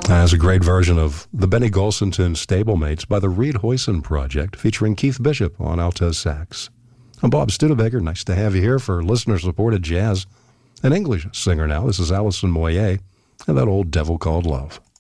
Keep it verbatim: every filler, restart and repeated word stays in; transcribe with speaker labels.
Speaker 1: That's a great version of the Benny Golsonton Stablemates by the Reed Hoyson Project, featuring Keith Bishop on alto sax. I'm Bob Studebaker. Nice to have you here for listener-supported jazz. An English singer now. This is Alison Moyet and that old devil called love.